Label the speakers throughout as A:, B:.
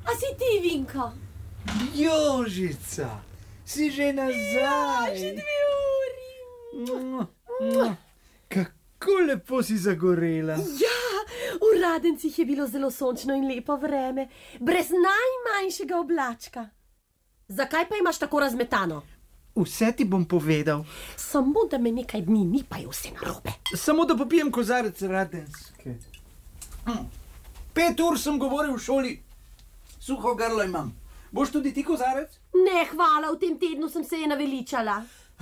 A: A si ti, Vinko?
B: Jožica, si že nazaj?
A: Že 2 uri.
B: Kako lepo si zagorela.
A: Ja, v Radencih je bilo zelo sončno in lepo vreme, brez najmanjšega oblačka. Zakaj pa imaš tako razmetano?
B: Vse ti bom povedal.
A: Samo da me nekaj dni ni, pa je vse narobe.
B: Samo da popijem kozarec Radenske. 5 ur sem govoril v šoli. Suho grlo imam. Boš tudi ti kozarec?
A: Ne, hvala, v tem tednu sem se je naveličala.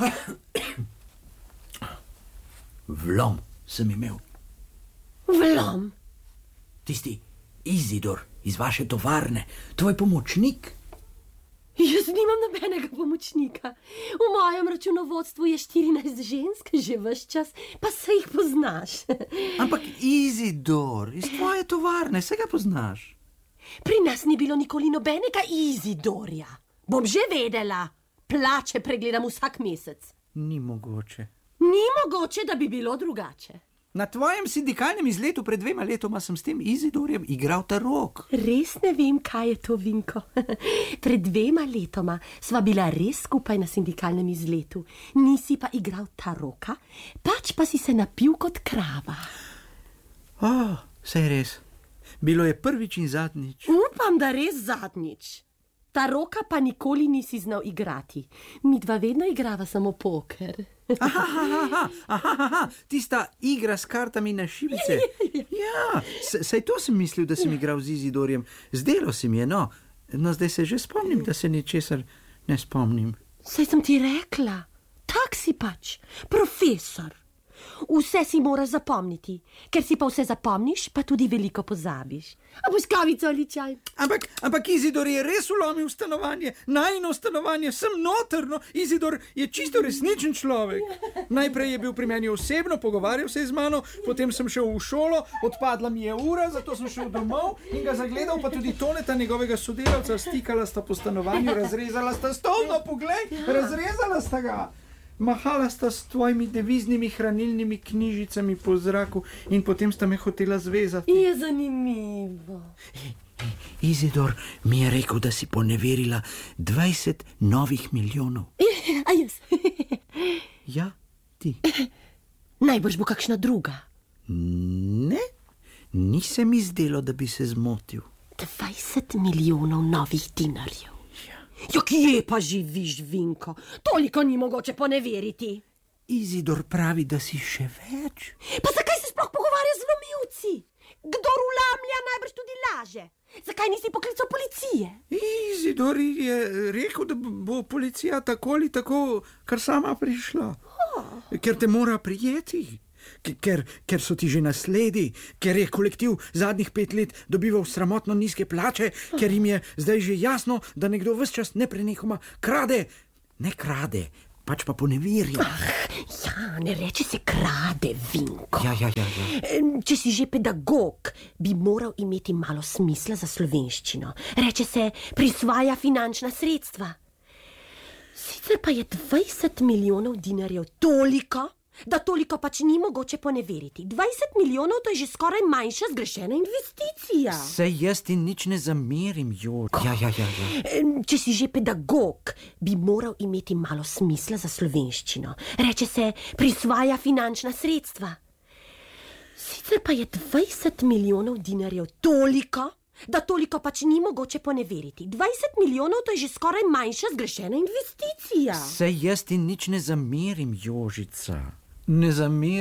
C: Vlom sem imel.
A: Vlom?
C: Tisti Izidor iz vaše tovarne, tvoj pomočnik.
A: Jaz nimam nobenega pomočnika. V mojem računovodstvu je 14 žensk, že ves čas, pa se jih poznaš.
C: Ampak Izidor iz tvoje tovarne, se ga poznaš.
A: Pri nas ni bilo nikoli nobenega Izidorja. Bom že vedela. Plače pregledam vsak mesec.
B: Ni mogoče.
A: Ni mogoče, da bi bilo drugače.
C: Na tvojem sindikalnem izletu pred 2 letoma sem s tem Izidorjem igral tarok.
A: Res ne vem, kaj je to, Vinko. Pred 2 letoma sva bila res skupaj na sindikalnem izletu. Nisi pa igral taroka, pač pa si se napil kot krava.
C: Saj res. Bilo je prvič in zadnjič.
A: Upam, da res zadnjič. Taroka pa nikoli nisi znal igrati. Midva vedno igrava samo poker.
C: Tista igra s kartami na šibice. Ja, saj to sem mislil, da sem igral z Izidorjem. Zdelo se mi je, no. No, zdaj se že spomnim, da se ničesar ne spomnim.
A: Saj sem ti rekla, tak si pač, profesor. Vse si moraš zapomniti, ker si pa vse zapomniš, pa tudi veliko pozabiš. A boš kavico ali čaj?
C: Ampak Izidor je res vlomil v stanovanje, najino stanovanje, sem notrno. Izidor je čisto resničen človek. Najprej je bil pri meni osebno, pogovarjal se je z mano, potem sem šel v šolo, odpadla mi je ura, zato sem šel domov in ga zagledal, pa tudi Toneta, njegovega sodelavca, stikala sta po stanovanju, razrezala sta stol, no poglej, razrezala sta ga. Mahala sta s tvojimi deviznimi hranilnimi knjižicami po zraku in potem sta me hotela zvezati.
A: Je zanimivo.
C: Izidor mi je rekel, da si poneverila 20 novih milijonov.
A: A jaz?
C: Ja, ti.
A: Najbrž bo kakšna druga.
C: Ne, ni se mi zdelo, da bi se zmotil.
A: 20 milijonov novih dinarjev. Ja, kje pa živiš, Vinko? Toliko ni mogoče poneveriti.
C: Izidor pravi, da si še več.
A: Pa zakaj se sploh pogovarja z vlomilci? Kdor vlamlja, najbrž tudi laže. Zakaj nisi poklical policije?
C: Izidor je rekel, da bo policija tako ali tako kar sama prišla. Ker te mora prijeti. Ker so ti že nasledi, ker je kolektiv zadnjih 5 let dobival sramotno nizke plače, ker jim je zdaj že jasno, da nekdo ves čas neprenehoma krade. Ne krade, pač pa poneverja.
A: Ja, ne reči se krade, Vinko.
C: Ja.
A: Če si že pedagog, bi moral imeti malo smisla za slovenščino. Reče se, prisvaja finančna sredstva. Sicer pa je 20 milijonov dinarjev toliko, da toliko pač ni mogoče poneveriti. 20 milijonov, to je že skoraj manjša zgrešena investicija.
C: Saj jaz ti nič ne zamerim, Jož. Ja.
A: Če si že pedagog, bi moral imeti malo smisla za slovenščino. Reče se, prisvaja finančna sredstva. Sicer pa je 20 milijonov dinarjev toliko, da toliko pač ni mogoče poneveriti. 20 milijonov, to je že skoraj manjša zgrešena investicija.
C: Saj jaz ti nič ne zamerim, Jožica. Ne zamerim.